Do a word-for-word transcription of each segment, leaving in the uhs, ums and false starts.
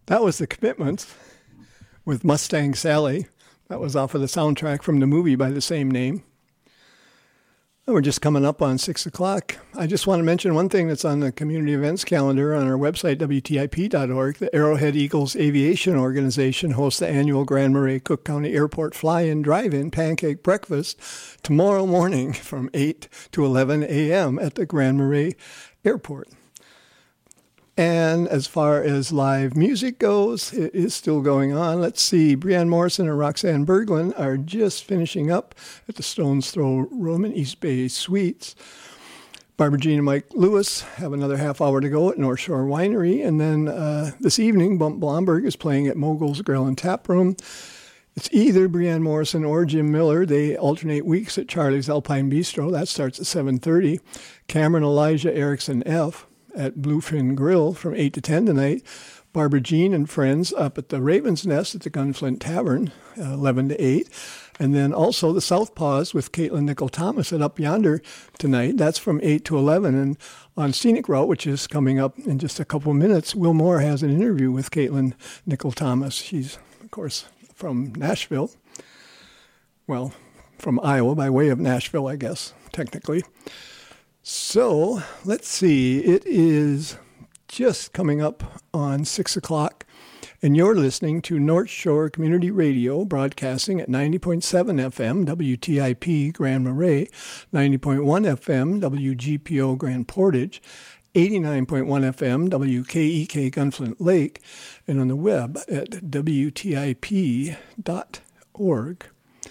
That was The Commitments with Mustang Sally. That was off of the soundtrack from the movie by the same name. And we're just coming up on six o'clock. I just want to mention one thing that's on the community events calendar on our website, W T I P dot org. The Arrowhead Eagles Aviation Organization hosts the annual Grand Marais Cook County Airport Fly-In Drive-In Pancake Breakfast tomorrow morning from eight to eleven a.m. at the Grand Marais Airport. And as far as live music goes, it is still going on. Let's see, Brianne Morrison and Roxanne Berglund are just finishing up at the Stone's Throw Room in East Bay Suites. Barbara Jean and Mike Lewis have another half hour to go at North Shore Winery. And then uh, this evening, Bump Blomberg is playing at Mogul's Grill and Tap Room. It's either Brianne Morrison or Jim Miller. They alternate weeks at Charlie's Alpine Bistro. That starts at seven thirty. Cameron Elijah Erickson F. at Bluefin Grill from eight to ten tonight. Barbara Jean and friends up at the Raven's Nest at the Gunflint Tavern, uh, eleven to eight. And then also the Southpaws with Caitlin Nicol-Thomas at Up Yonder tonight. That's from eight to eleven. And on Scenic Route, which is coming up in just a couple of minutes, Will Moore has an interview with Caitlin Nicol-Thomas. She's, of course, from Nashville. Well, from Iowa by way of Nashville, I guess, technically. So, let's see, it is just coming up on six o'clock, and you're listening to North Shore Community Radio, broadcasting at ninety point seven F M, W T I P Grand Marais, ninety point one F M, W G P O Grand Portage, eighty-nine point one F M, W K E K Gunflint Lake, and on the web at W T I P dot org.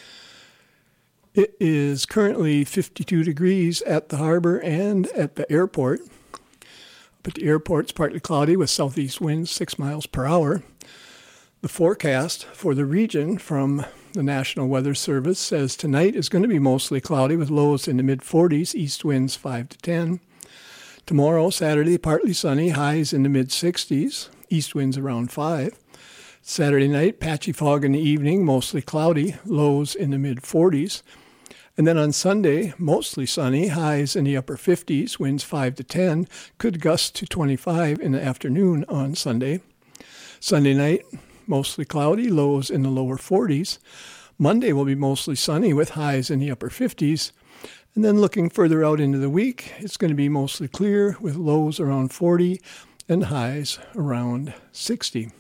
It is currently fifty-two degrees at the harbor and at the airport. But the airport's partly cloudy with southeast winds six miles per hour. The forecast for the region from the National Weather Service says tonight is going to be mostly cloudy with lows in the mid-forties, east winds five to ten. Tomorrow, Saturday, partly sunny, highs in the mid-sixties, east winds around five. Saturday night, patchy fog in the evening, mostly cloudy, lows in the mid-forties. And then on Sunday, mostly sunny, highs in the upper fifties, winds five to ten, could gust to twenty-five in the afternoon on Sunday. Sunday night, mostly cloudy, lows in the lower forties. Monday will be mostly sunny with highs in the upper fifties. And then looking further out into the week, it's going to be mostly clear with lows around forty and highs around sixty.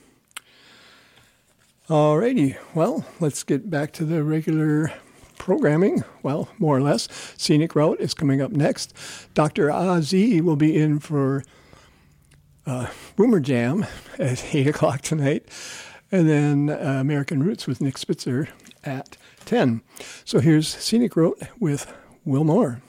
Alrighty, well, let's get back to the regular programming, well, more or less. Scenic Route is coming up next. Doctor Azi will be in for uh, Boomer Jam at eight o'clock tonight, and then uh, American Roots with Nick Spitzer at ten. So here's Scenic Route with Will Moore.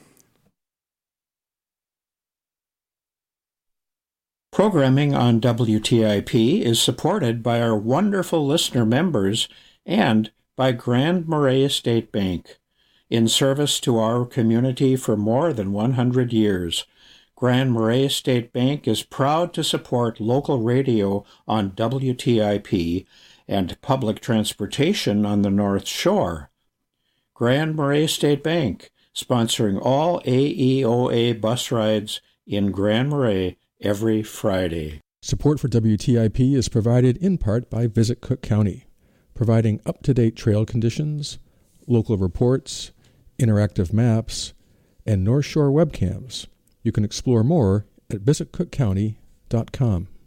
Programming on W T I P is supported by our wonderful listener members and by Grand Marais Estate Bank. In service to our community for more than one hundred years, Grand Marais Estate Bank is proud to support local radio on W T I P and public transportation on the North Shore. Grand Marais Estate Bank, sponsoring all A E O A bus rides in Grand Marais every Friday. Support for W T I P is provided in part by Visit Cook County, providing up-to-date trail conditions, local reports, interactive maps, and North Shore webcams. You can explore more at visit cook county dot com.